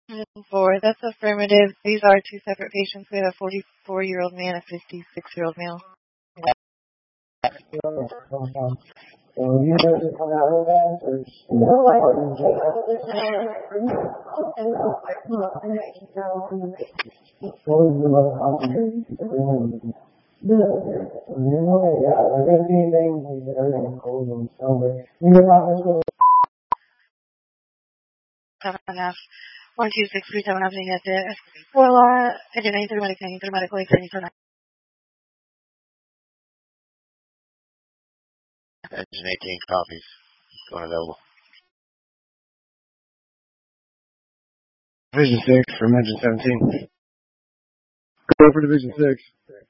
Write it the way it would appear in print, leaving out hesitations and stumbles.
4, that's affirmative. These are two separate patients. We have a 44-year-old man, a 56-year-old male. Seven and a half. 12637 happening at the Orla. I did anything dramatically, Engine 18 copies. Going available. Division 6 from Engine 17. Go for Division 6.